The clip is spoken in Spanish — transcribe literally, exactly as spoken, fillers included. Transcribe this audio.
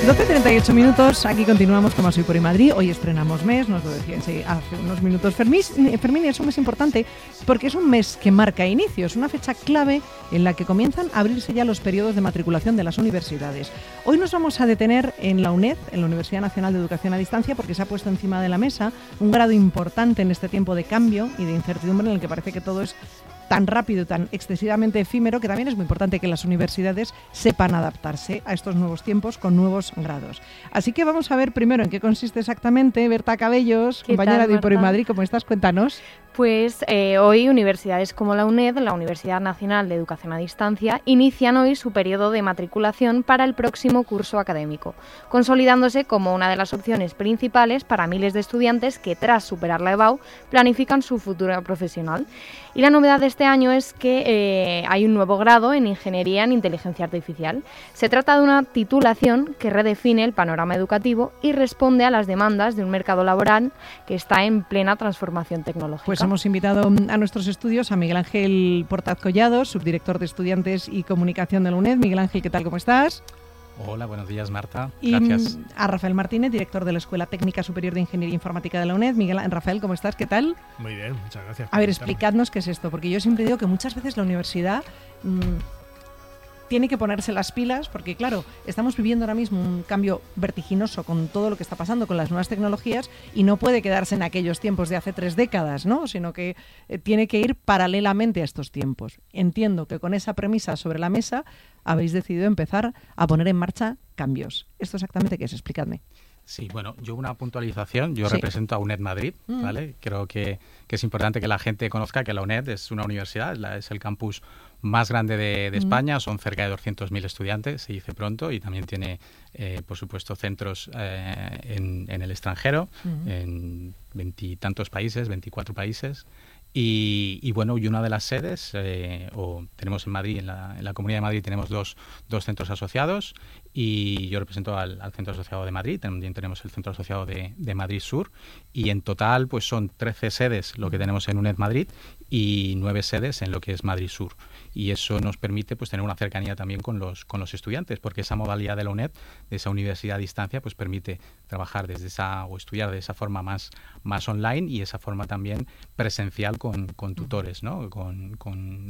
doce treinta y ocho minutos, aquí continuamos como Soy por y Madrid. Hoy estrenamos mes, nos lo decía sí, hace unos minutos Fermín, Fermín, es un mes importante porque es un mes que marca inicios, una fecha clave en la que comienzan a abrirse ya los periodos de matriculación de las universidades. Hoy nos vamos a detener en la UNED, en la Universidad Nacional de Educación a Distancia, porque se ha puesto encima de la mesa un grado importante en este tiempo de cambio y de incertidumbre en el que parece que todo es tan rápido, tan excesivamente efímero, que también es muy importante que las universidades sepan adaptarse a estos nuevos tiempos con nuevos grados. Así que vamos a ver primero en qué consiste exactamente. Berta Cabellos, compañera de Hoy por Hoy Madrid, ¿cómo estás? Cuéntanos. Pues eh, hoy universidades como la UNED, la Universidad Nacional de Educación a Distancia, inician hoy su periodo de matriculación para el próximo curso académico, consolidándose como una de las opciones principales para miles de estudiantes que, tras superar la EBAU, planifican su futuro profesional. Y la novedad de este año es que eh, hay un nuevo grado en Ingeniería en Inteligencia Artificial. Se trata de una titulación que redefine el panorama educativo y responde a las demandas de un mercado laboral que está en plena transformación tecnológica. Pues hemos invitado a nuestros estudios a Miguel Ángel Portaz Collado, subdirector de Estudiantes y Comunicación de la UNED. Miguel Ángel, ¿qué tal? ¿Cómo estás? Hola, buenos días, Marta. Y gracias. A Rafael Martínez, director de la Escuela Técnica Superior de Ingeniería Informática de la UNED. Miguel, Rafael, ¿cómo estás? ¿Qué tal? Muy bien, muchas gracias. A ver, explicadnos qué es esto, porque yo siempre digo que muchas veces la universidad mmm, tiene que ponerse las pilas, porque claro, estamos viviendo ahora mismo un cambio vertiginoso con todo lo que está pasando con las nuevas tecnologías y no puede quedarse en aquellos tiempos de hace tres décadas, ¿no? Sino que eh, tiene que ir paralelamente a estos tiempos. Entiendo que con esa premisa sobre la mesa habéis decidido empezar a poner en marcha cambios. ¿Esto exactamente qué es? Explicadme. Sí, bueno, yo una puntualización, yo sí. represento a UNED Madrid, mm. ¿vale? Creo que, que es importante que la gente conozca que la UNED es una universidad, la, es el campus más grande de, de mm. España, son cerca de doscientos mil estudiantes, se dice pronto, y también tiene, eh, por supuesto, centros eh, en, en el extranjero, mm. en veintitantos países, veinticuatro países. Y, y bueno, y una de las sedes, eh, o tenemos en Madrid, en la, en la Comunidad de Madrid tenemos dos, dos centros asociados y yo represento al, al Centro Asociado de Madrid, también tenemos el Centro Asociado de, de Madrid Sur y en total pues son trece sedes lo que tenemos en UNED Madrid y nueve sedes en lo que es Madrid Sur. Y eso nos permite pues tener una cercanía también con los con los estudiantes, porque esa modalidad de la UNED, de esa universidad a distancia, pues permite trabajar desde esa o estudiar de esa forma más, más online y esa forma también presencial con, con tutores, ¿no? Con, con